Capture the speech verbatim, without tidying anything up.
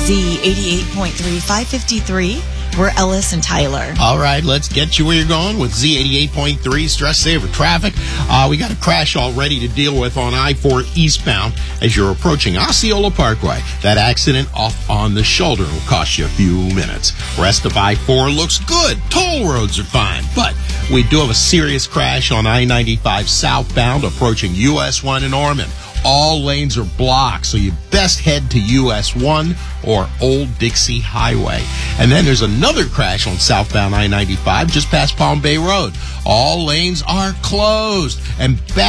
Z eighty-eight point three, five fifty-three. We're Ellis and Tyler. All right, let's get you where you're going with Z eighty-eight point three Stress Saver Traffic. Uh, we got a crash already to deal with on I four eastbound as you're approaching Osceola Parkway. That accident off on the shoulder will cost you a few minutes. Rest of I four looks good. Toll roads are fine, but we do have a serious crash on I ninety-five southbound approaching U S one in Ormond. All lanes are blocked, so you best head to U S one or Old Dixie Highway. And then there's another crash on southbound I ninety-five just past Palm Bay Road. All lanes are closed and back